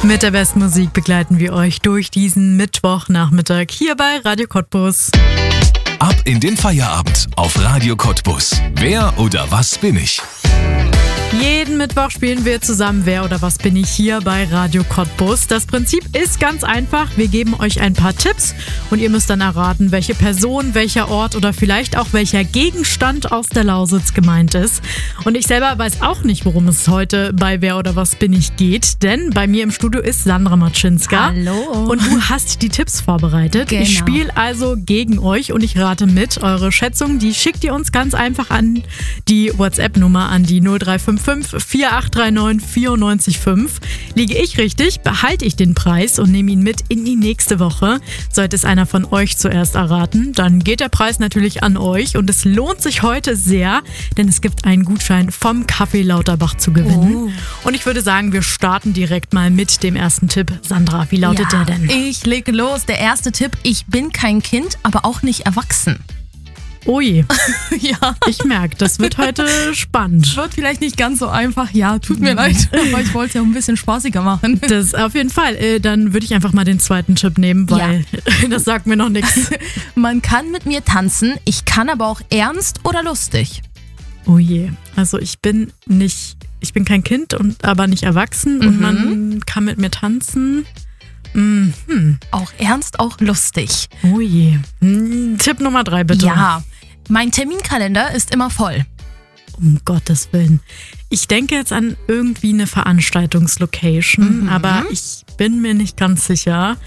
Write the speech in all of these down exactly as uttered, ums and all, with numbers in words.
Mit der besten Musik begleiten wir euch durch diesen Mittwochnachmittag hier bei Radio Cottbus. Ab in den Feierabend auf Radio Cottbus. Wer oder was bin ich? Jeden Mittwoch spielen wir zusammen Wer oder was bin ich hier bei Radio Cottbus. Das Prinzip ist ganz einfach. Wir geben euch ein paar Tipps und ihr müsst dann erraten, welche Person, welcher Ort oder vielleicht auch welcher Gegenstand aus der Lausitz gemeint ist. Und ich selber weiß auch nicht, worum es heute bei Wer oder was bin ich geht, denn bei mir im Studio ist Sandra Matschinska. Hallo. Und du hast die Tipps vorbereitet. Genau. Ich spiele also gegen euch und ich rate mit. Eure Schätzung, die schickt ihr uns ganz einfach an die WhatsApp-Nummer an die null drei fünf fünf vier acht drei neun vier neun fünf. Liege ich richtig, behalte ich den Preis und nehme ihn mit in die nächste Woche. Sollte es einer von euch zuerst erraten, dann geht der Preis natürlich an euch und es lohnt sich heute sehr, denn es gibt einen Gutschein vom Café Lauterbach zu gewinnen. Oh. Und ich würde sagen, wir starten direkt mal mit dem ersten Tipp. Sandra, wie lautet ja, der denn? Ich lege los. Der erste Tipp: Ich bin kein Kind, aber auch nicht erwachsen. Oh je, Ja. ich merke, das wird heute spannend. Wird vielleicht nicht ganz so einfach. Ja, tut mir leid, aber ich wollte es ja ein bisschen spaßiger machen. Das auf jeden Fall. Äh, Dann würde ich einfach mal den zweiten Tipp nehmen, weil das sagt mir noch nichts. Man kann mit mir tanzen, ich kann aber auch ernst oder lustig. Oh je, also ich bin nicht, ich bin kein Kind und aber nicht erwachsen und Mhm. man kann mit mir tanzen. Mhm. Auch ernst, auch lustig. Oh je. Hm, Tipp Nummer drei bitte. Ja. Mein Terminkalender ist immer voll. Um Gottes Willen. Ich denke jetzt an irgendwie eine Veranstaltungslocation, Mhm. aber ich bin mir nicht ganz sicher.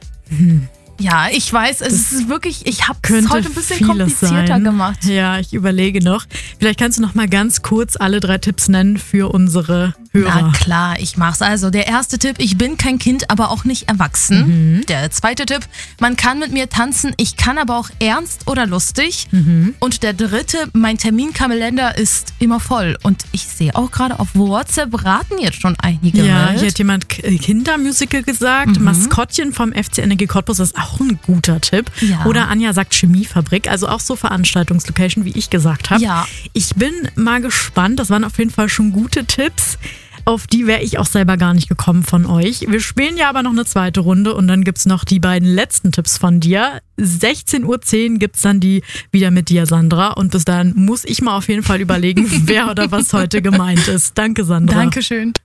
Ja, ich weiß, es ist wirklich, ich habe es Könnte heute ein bisschen vieles komplizierter sein. gemacht. Ja, ich überlege noch. Vielleicht kannst du noch mal ganz kurz alle drei Tipps nennen für unsere Hörer. Na klar, ich mach's. Also der erste Tipp: Ich bin kein Kind, aber auch nicht erwachsen. Mhm. Der zweite Tipp: Man kann mit mir tanzen, ich kann aber auch ernst oder lustig. Mhm. Und der dritte: Mein Terminkalender ist immer voll. Und ich sehe auch gerade auf WhatsApp raten jetzt schon einige Ja, mit. hier hat jemand K- Kindermusical gesagt. Mhm. Maskottchen vom F C N G Cottbus ist auch ein guter Tipp. Ja. Oder Anja sagt Chemiefabrik, also auch so Veranstaltungslocation, wie ich gesagt habe. Ja. Ich bin mal gespannt. Das waren auf jeden Fall schon gute Tipps. Auf die wäre ich auch selber gar nicht gekommen von euch. Wir spielen ja aber noch eine zweite Runde und dann gibt's noch die beiden letzten Tipps von dir. sechzehn Uhr zehn gibt's dann die wieder mit dir, Sandra. Und bis dahin muss ich mal auf jeden Fall überlegen, wer oder was heute gemeint ist. Danke, Sandra. Dankeschön.